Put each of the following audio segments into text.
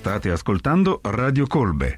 State ascoltando Radio Colbe.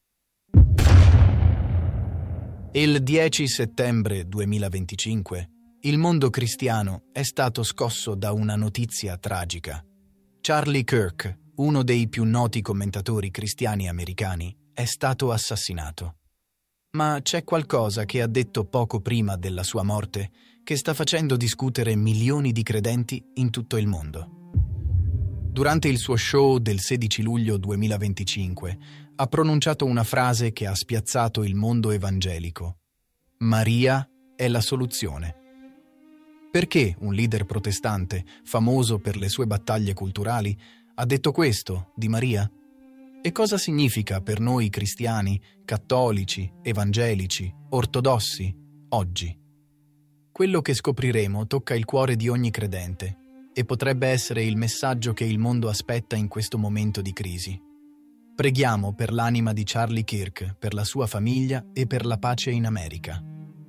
Il 10 settembre 2025 il mondo cristiano è stato scosso da una notizia tragica. Charlie Kirk, uno dei più noti commentatori cristiani americani, è stato assassinato. Ma c'è qualcosa che ha detto poco prima della sua morte che sta facendo discutere milioni di credenti in tutto il mondo. Durante il suo show del 16 luglio 2025 ha pronunciato una frase che ha spiazzato il mondo evangelico. Maria è la soluzione. Perché un leader protestante, famoso per le sue battaglie culturali, ha detto questo di Maria? E cosa significa per noi cristiani, cattolici, evangelici, ortodossi, oggi? Quello che scopriremo tocca il cuore di ogni credente e potrebbe essere il messaggio che il mondo aspetta in questo momento di crisi. Preghiamo per l'anima di Charlie Kirk, per la sua famiglia e per la pace in America.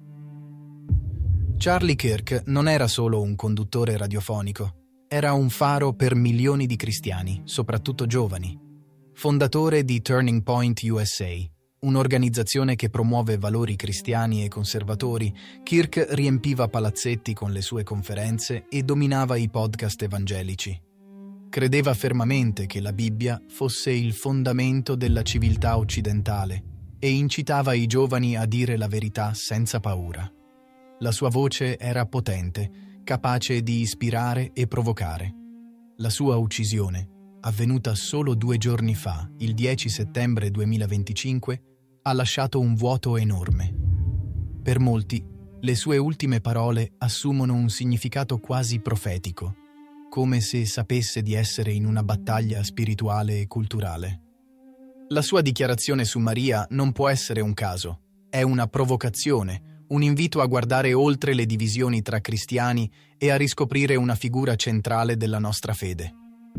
Charlie Kirk non era solo un conduttore radiofonico, era un faro per milioni di cristiani, soprattutto giovani. Fondatore di Turning Point USA, un'organizzazione che promuove valori cristiani e conservatori, Kirk riempiva palazzetti con le sue conferenze e dominava i podcast evangelici. Credeva fermamente che la Bibbia fosse il fondamento della civiltà occidentale e incitava i giovani a dire la verità senza paura. La sua voce era potente, capace di ispirare e provocare. La sua uccisione, avvenuta solo 2 giorni fa, il 10 settembre 2025, ha lasciato un vuoto enorme. Per molti, le sue ultime parole assumono un significato quasi profetico, come se sapesse di essere in una battaglia spirituale e culturale. La sua dichiarazione su Maria non può essere un caso, è una provocazione, un invito a guardare oltre le divisioni tra cristiani e a riscoprire una figura centrale della nostra fede.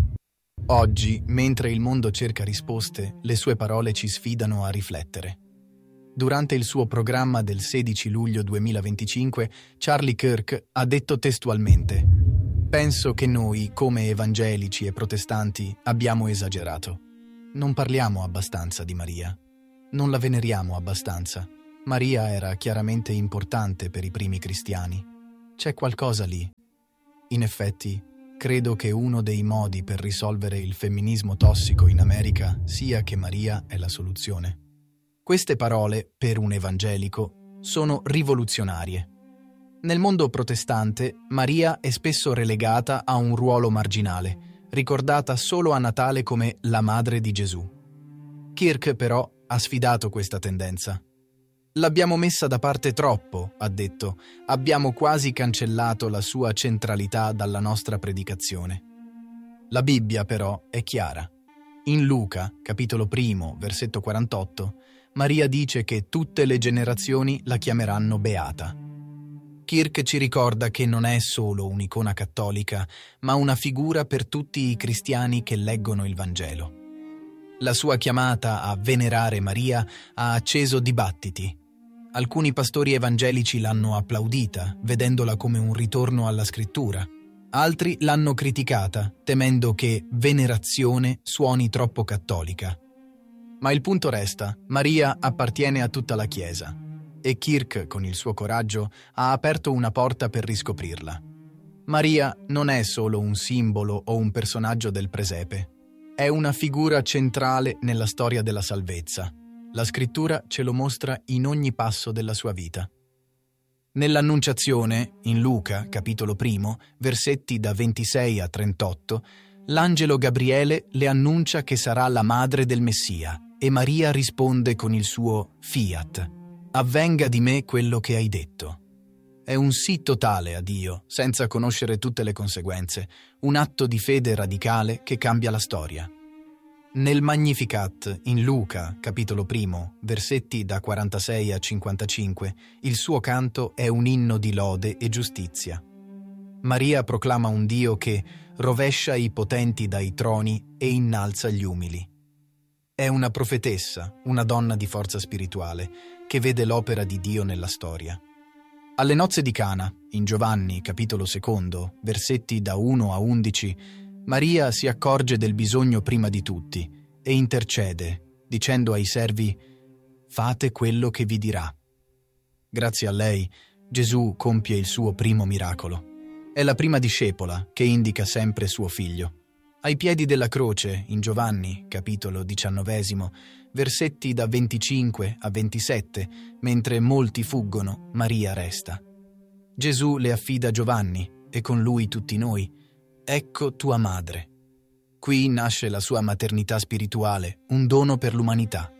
Oggi, mentre il mondo cerca risposte, le sue parole ci sfidano a riflettere. Durante il suo programma del 16 luglio 2025, Charlie Kirk ha detto testualmente: «Penso che noi, come evangelici e protestanti, abbiamo esagerato. Non parliamo abbastanza di Maria. Non la veneriamo abbastanza. Maria era chiaramente importante per i primi cristiani. C'è qualcosa lì. In effetti, credo che uno dei modi per risolvere il femminismo tossico in America sia che Maria è la soluzione». Queste parole, per un evangelico, sono rivoluzionarie. Nel mondo protestante, Maria è spesso relegata a un ruolo marginale, ricordata solo a Natale come la madre di Gesù. Kirk, però, ha sfidato questa tendenza. «L'abbiamo messa da parte troppo», ha detto, «abbiamo quasi cancellato la sua centralità dalla nostra predicazione». La Bibbia, però, è chiara. In Luca, capitolo 1, versetto 48, Maria dice che tutte le generazioni la chiameranno beata. Kirk ci ricorda che non è solo un'icona cattolica, ma una figura per tutti i cristiani che leggono il Vangelo. La sua chiamata a venerare Maria ha acceso dibattiti. Alcuni pastori evangelici l'hanno applaudita, vedendola come un ritorno alla scrittura. Altri l'hanno criticata, temendo che venerazione suoni troppo cattolica. Ma il punto resta, Maria appartiene a tutta la Chiesa. E Kirk, con il suo coraggio, ha aperto una porta per riscoprirla. Maria non è solo un simbolo o un personaggio del presepe. È una figura centrale nella storia della salvezza. La scrittura ce lo mostra in ogni passo della sua vita. Nell'Annunciazione, in Luca, capitolo 1, versetti da 26 a 38, l'angelo Gabriele le annuncia che sarà la madre del Messia e Maria risponde con il suo fiat: «Avvenga di me quello che hai detto». È un sì totale a Dio, senza conoscere tutte le conseguenze, un atto di fede radicale che cambia la storia. Nel Magnificat, in Luca, capitolo 1, versetti da 46 a 55, il suo canto è un inno di lode e giustizia. Maria proclama un Dio che rovescia i potenti dai troni e innalza gli umili. È una profetessa, una donna di forza spirituale, che vede l'opera di Dio nella storia. Alle nozze di Cana, in Giovanni, capitolo 2, versetti da 1 a 11, Maria si accorge del bisogno prima di tutti e intercede, dicendo ai servi: «Fate quello che vi dirà». Grazie a lei, Gesù compie il suo primo miracolo. È la prima discepola che indica sempre suo figlio. Ai piedi della croce, in Giovanni, capitolo 19, versetti da 25 a 27, mentre molti fuggono, Maria resta. Gesù le affida Giovanni e con lui tutti noi. Ecco tua madre. Qui nasce la sua maternità spirituale, un dono per l'umanità.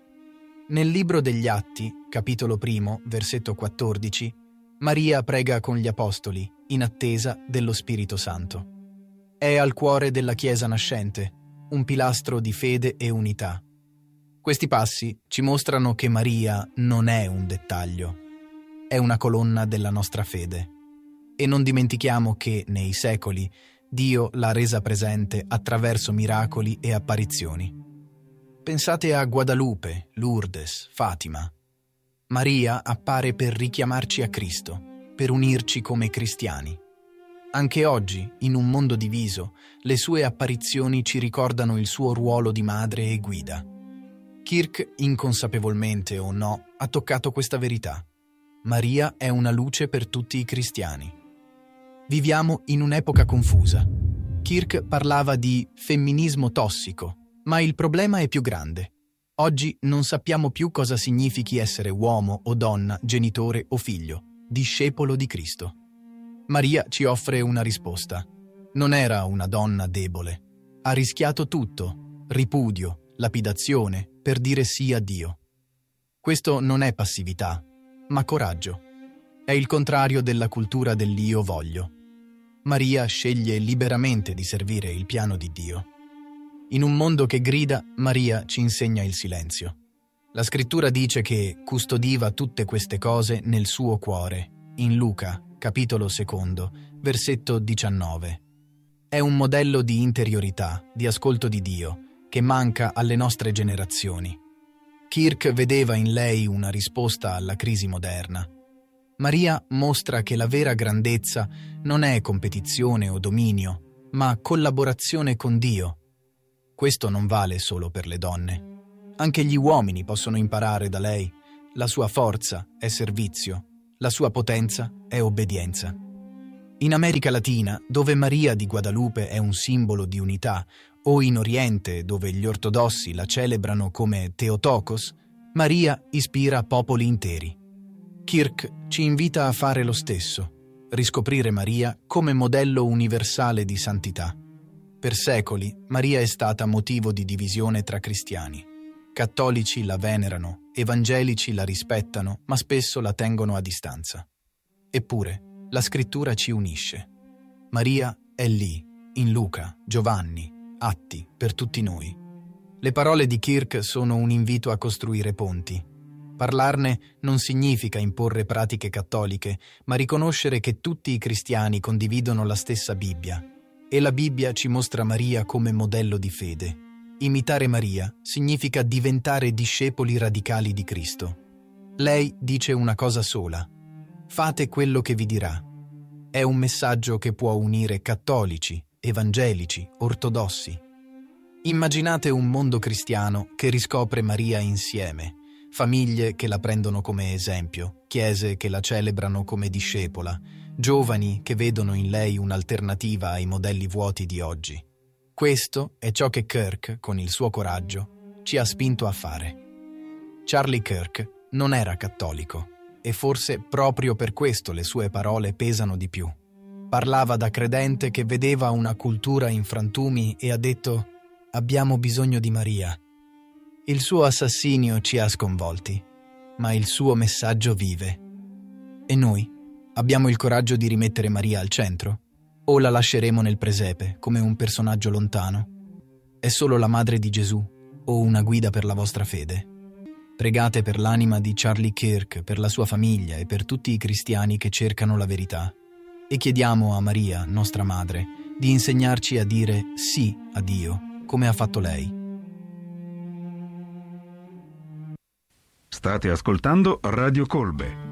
Nel libro degli Atti, capitolo 1, versetto 14, Maria prega con gli apostoli, in attesa dello Spirito Santo. È al cuore della Chiesa nascente, un pilastro di fede e unità. Questi passi ci mostrano che Maria non è un dettaglio, è una colonna della nostra fede. E non dimentichiamo che, nei secoli, Dio l'ha resa presente attraverso miracoli e apparizioni. Pensate a Guadalupe, Lourdes, Fatima. Maria appare per richiamarci a Cristo, per unirci come cristiani. Anche oggi, in un mondo diviso, le sue apparizioni ci ricordano il suo ruolo di madre e guida. Kirk, inconsapevolmente o no, ha toccato questa verità. Maria è una luce per tutti i cristiani. Viviamo in un'epoca confusa. Kirk parlava di femminismo tossico, ma il problema è più grande. Oggi non sappiamo più cosa significhi essere uomo o donna, genitore o figlio, discepolo di Cristo. Maria ci offre una risposta. Non era una donna debole. Ha rischiato tutto, ripudio, lapidazione, per dire sì a Dio. Questo non è passività, ma coraggio. È il contrario della cultura dell'io voglio. Maria sceglie liberamente di servire il piano di Dio. In un mondo che grida, Maria ci insegna il silenzio. La scrittura dice che custodiva tutte queste cose nel suo cuore, in Luca, capitolo 2, versetto 19. È un modello di interiorità, di ascolto di Dio, che manca alle nostre generazioni. Kirk vedeva in lei una risposta alla crisi moderna. Maria mostra che la vera grandezza non è competizione o dominio, ma collaborazione con Dio. Questo non vale solo per le donne. Anche gli uomini possono imparare da lei. La sua forza è servizio, la sua potenza è obbedienza. In America Latina, dove Maria di Guadalupe è un simbolo di unità, o in Oriente, dove gli ortodossi la celebrano come Theotokos, Maria ispira popoli interi. Kirk ci invita a fare lo stesso, riscoprire Maria come modello universale di santità. Per secoli Maria è stata motivo di divisione tra cristiani. Cattolici la venerano, evangelici la rispettano, ma spesso la tengono a distanza. Eppure, la scrittura ci unisce. Maria è lì, in Luca, Giovanni, Atti, per tutti noi. Le parole di Kirk sono un invito a costruire ponti. Parlarne non significa imporre pratiche cattoliche, ma riconoscere che tutti i cristiani condividono la stessa Bibbia. E la Bibbia ci mostra Maria come modello di fede. Imitare Maria significa diventare discepoli radicali di Cristo. Lei dice una cosa sola: fate quello che vi dirà. È un messaggio che può unire cattolici, evangelici, ortodossi. Immaginate un mondo cristiano che riscopre Maria insieme, famiglie che la prendono come esempio, chiese che la celebrano come discepola, giovani che vedono in lei un'alternativa ai modelli vuoti di oggi. Questo è ciò che Kirk, con il suo coraggio, ci ha spinto a fare. Charlie Kirk non era cattolico e forse proprio per questo le sue parole pesano di più. Parlava da credente che vedeva una cultura in frantumi e ha detto: «Abbiamo bisogno di Maria». Il suo assassinio ci ha sconvolti, ma il suo messaggio vive. E noi? Abbiamo il coraggio di rimettere Maria al centro? O la lasceremo nel presepe, come un personaggio lontano? È solo la madre di Gesù o una guida per la vostra fede? Pregate per l'anima di Charlie Kirk, per la sua famiglia e per tutti i cristiani che cercano la verità. E chiediamo a Maria, nostra madre, di insegnarci a dire sì a Dio, come ha fatto lei. State ascoltando Radio Colbe.